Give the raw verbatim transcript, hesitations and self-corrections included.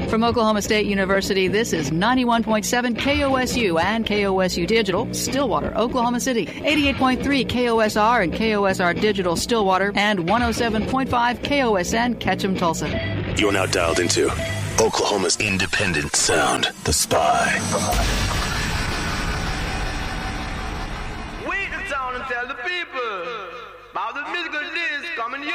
From Oklahoma State University, this is ninety-one point seven K O S U and K O S U Digital, Stillwater, Oklahoma City. eighty-eight point three K O S R and K O S R Digital, Stillwater. And one oh seven point five K O S N, Ketchum, Tulsa. You're now dialed into Oklahoma's independent sound, The Spy. Wait the town and tell the people about the musical disc coming your